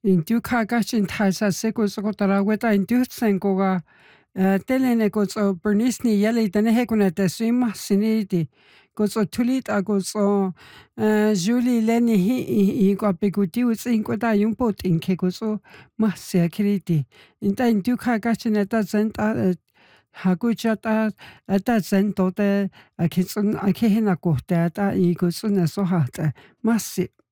Intuka kashin tasa seko sokotara weta intusen koga telene koso bernisni yali tanehe kunete sima siniti koso tulita koso Julie leni hi ko apekuti usin kota yumpot inke koso masya kriti inta intuka kashin eta zenta hakuchata ata zentote akitsun akihina kohta ata i koso na sohata masi